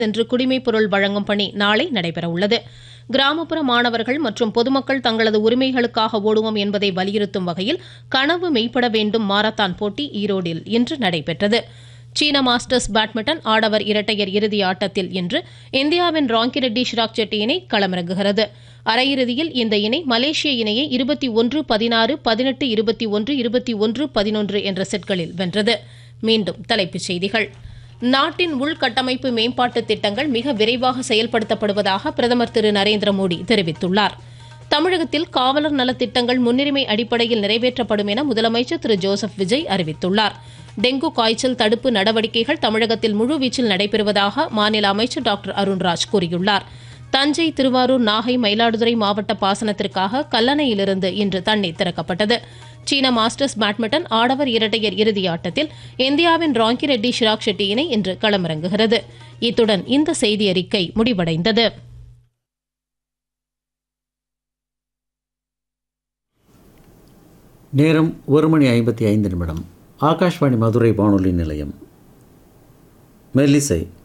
சென்று குடிமைப் பொருள் வழங்கும் பணி நாளை நடைபெறவுள்ளது. கிராமப்புற மாணவர்கள் மற்றும் பொதுமக்கள் தங்களது உரிமைகளுக்காக ஓடுவோம் என்பதை வலியுறுத்தும் வகையில் கனவு மெய்ப்பட வேண்டும் மாரத்தான் போட்டி ஈரோடில் இன்று நடைபெற்றது. சீன மாஸ்டர்ஸ் பேட்மிண்டன் ஆடவர் இரட்டையர் இறுதி ஆட்டத்தில் இன்று இந்தியாவின் ராங்கிரெட்டி ஷிராக் செட்டி இணை களமிறங்குகிறது. அரையிறுதியில் இந்த இணை மலேசிய இணையை 21-16, 18-21, 21-11 என்ற செட்களில் வென்றது. மீண்டும் தலைப்புச் செய்திகள். நாட்டின் உள்கட்டமைப்பு மேம்பாட்டு திட்டங்கள் மிக விரைவாக செயல்படுத்தப்படுவதாக பிரதமர் திரு நரேந்திர மோடி தெரிவித்துள்ளார். தமிழகத்தில் காவலர் நலத்திட்டங்கள் முன்னுரிமை அடிப்படையில் நிறைவேற்றப்படும் என முதலமைச்சர் திரு ஜோசப் விஜய் அறிவித்துள்ளார். டெங்கு காய்ச்சல் தடுப்பு நடவடிக்கைகள் தமிழகத்தில் முழுவீச்சில் நடைபெறுவதாக மாநில அமைச்சர் டாக்டர் அருண்ராஜ் கூறியுள்ளார். தஞ்சை, திருவாரூர், நாகை, மயிலாடுதுறை மாவட்ட பாசனத்திற்காக கல்லணையிலிருந்து இன்று தண்ணீர் திறக்கப்பட்டது. சீன மாஸ்டர்ஸ் பேட்மிண்டன் ஆடவர் இரட்டையர் இறுதி ஆட்டத்தில் இந்தியாவின் ராங்கிரெட்டி ஷிராக் செட்டி இணை இன்று களமிறங்குகிறது. இத்துடன் இந்த செய்தி அறிக்கை முடிவடைந்தது. நேரம் 1:55. ஆகாஷ்வாணி மதுரை வானொலி நிலையம். மெல்லிசை